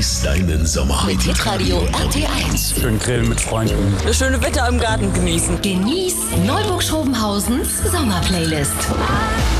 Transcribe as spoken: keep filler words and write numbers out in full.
Genieß deinen Sommer. Mit Hitradio R T eins. Schön grillen mit Freunden. Das schöne Wetter im Garten genießen. Genieß Neuburg-Schrobenhausens Sommerplaylist.